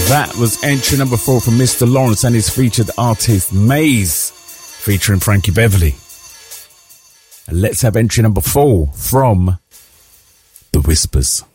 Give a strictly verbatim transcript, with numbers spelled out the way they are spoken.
That was entry number four from Mister Lawrence and his featured artist Maze, featuring Frankie Beverly. And let's have entry number four from The Whispers.